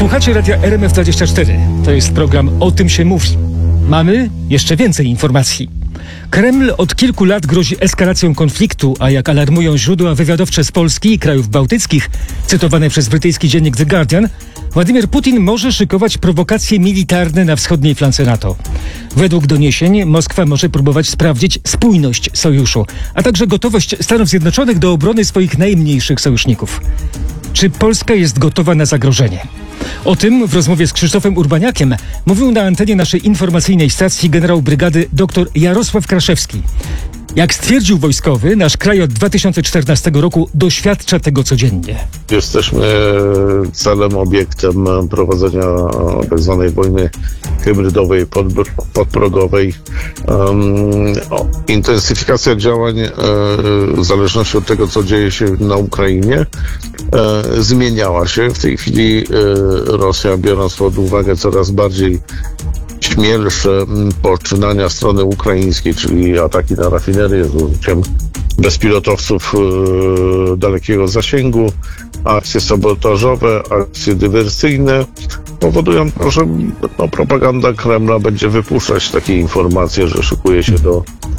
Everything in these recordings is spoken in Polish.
Słuchacie radia RMF24. To jest program O tym się mówi. Mamy jeszcze więcej informacji. Kreml od kilku lat grozi eskalacją konfliktu, a jak alarmują źródła wywiadowcze z Polski i krajów bałtyckich, cytowane przez brytyjski dziennik The Guardian, Władimir Putin może szykować prowokacje militarne na wschodniej flance NATO. Według doniesień Moskwa może próbować sprawdzić spójność sojuszu, a także gotowość Stanów Zjednoczonych do obrony swoich najmniejszych sojuszników. Czy Polska jest gotowa na zagrożenie? O tym w rozmowie z Krzysztofem Urbaniakiem mówił na antenie naszej informacyjnej stacji generał brygady dr Jarosław Kraszewski. Jak stwierdził wojskowy, nasz kraj od 2014 roku doświadcza tego codziennie. Jesteśmy celem, obiektem prowadzenia tzw. wojny hybrydowej, podprogowej. Intensyfikacja działań w zależności od tego, co dzieje się na Ukrainie, zmieniała się. W tej chwili Rosja, biorąc pod uwagę coraz bardziej śmielsze poczynania strony ukraińskiej, czyli ataki na rafinerię z użyciem bezpilotowców dalekiego zasięgu, akcje sabotażowe, akcje dywersyjne, powodują to, że propaganda Kremla będzie wypuszczać takie informacje, że szykuje się do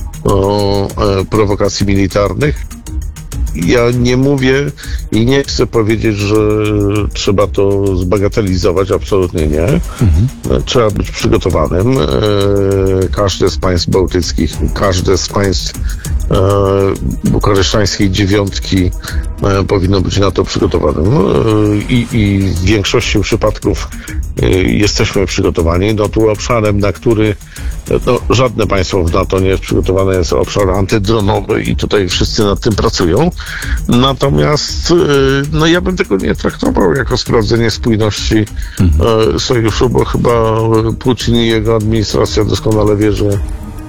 prowokacji militarnych. Ja nie mówię i nie chcę powiedzieć, że trzeba to zbagatelizować, absolutnie nie. Trzeba być przygotowanym. Każde z państw bałtyckich, każde z państw bukaresztańskiej dziewiątki powinno być na to przygotowanym. I w większości przypadków jesteśmy przygotowani. No tu obszarem, na który żadne państwo w NATO nie jest przygotowane, jest obszar antydronowy i tutaj wszyscy nad tym pracują. Natomiast ja bym tego nie traktował jako sprawdzenie spójności sojuszu, bo chyba Putin i jego administracja doskonale wie, że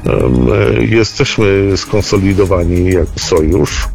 jesteśmy skonsolidowani jako sojusz.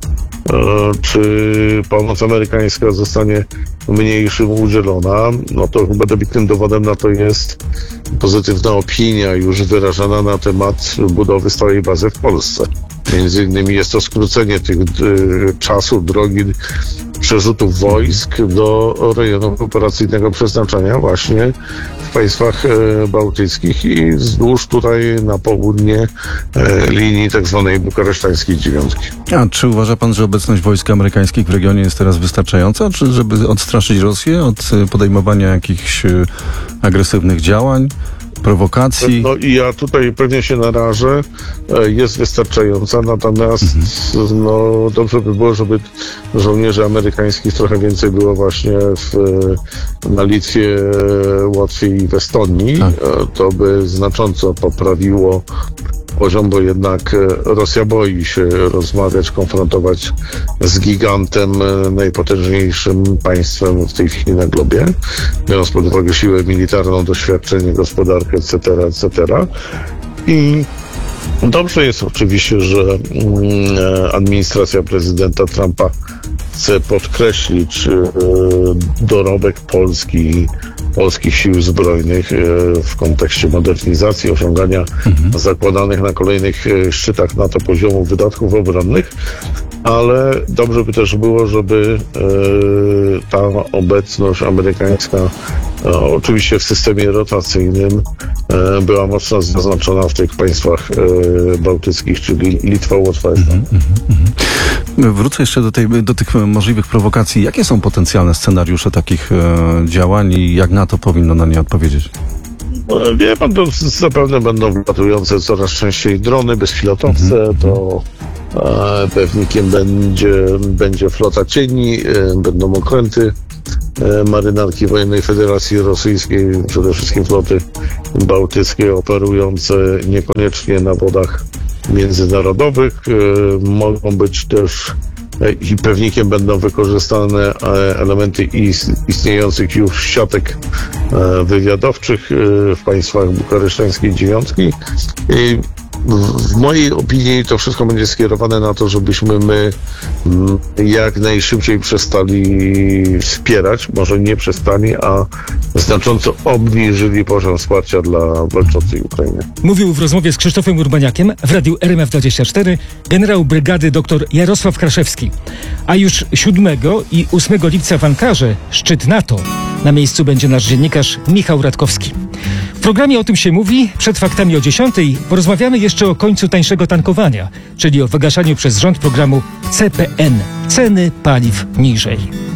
Czy pomoc amerykańska zostanie mniejszym udzielona, no to chyba dobitnym dowodem na to jest pozytywna opinia już wyrażana na temat budowy stałej bazy w Polsce. Między innymi jest to skrócenie tych czasu, drogi przerzutów wojsk do rejonów operacyjnego przeznaczenia właśnie w państwach bałtyckich i wzdłuż tutaj na południe linii tak zwanej bukaresztańskiej dziewiątki. A czy uważa pan, że obecność wojsk amerykańskich w regionie jest teraz wystarczająca, czy żeby odstraszyć Rosję od podejmowania jakichś agresywnych działań, prowokacji? No i ja tutaj pewnie się narażę, jest wystarczająca, natomiast dobrze by było, żeby żołnierzy amerykańskich trochę więcej było właśnie na Litwie, Łotwie i w Estonii. Tak. To by znacząco poprawiło poziom, bo jednak Rosja boi się rozmawiać, konfrontować z gigantem, najpotężniejszym państwem w tej chwili na globie, biorąc pod uwagę siłę militarną, doświadczenie, gospodarkę, etc. I dobrze jest oczywiście, że administracja prezydenta Trumpa chce podkreślić dorobek polskich sił zbrojnych w kontekście modernizacji, osiągania zakładanych na kolejnych szczytach NATO poziomów wydatków obronnych, ale dobrze by też było, żeby ta obecność amerykańska oczywiście w systemie rotacyjnym była mocno zaznaczona w tych państwach bałtyckich, czyli Litwa, Łotwa. Wrócę jeszcze do tych możliwych prowokacji. Jakie są potencjalne scenariusze takich działań i jak NATO powinno na nie odpowiedzieć? Wie pan, to zapewne będą wlatujące coraz częściej drony, bezpilotowce, to pewnikiem będzie flota cieni, będą okręty marynarki wojennej Federacji Rosyjskiej, przede wszystkim floty bałtyckie operujące niekoniecznie na wodach międzynarodowych. Mogą być też i pewnikiem będą wykorzystane elementy istniejących już siatek wywiadowczych w państwach bukaresztańskiej dziewiątki. w mojej opinii to wszystko będzie skierowane na to, żebyśmy my jak najszybciej przestali wspierać, może nie przestali, a znacząco obniżyli poziom wsparcia dla walczącej Ukrainy. Mówił w rozmowie z Krzysztofem Urbaniakiem w radiu RMF24 generał brygady dr Jarosław Kraszewski. A już 7 i 8 lipca w Ankarze szczyt NATO. Na miejscu będzie nasz dziennikarz Michał Radkowski. W programie O tym się mówi. Przed faktami o 10 porozmawiamy jeszcze o końcu tańszego tankowania, czyli o wygaszaniu przez rząd programu CPN. Ceny paliw niżej.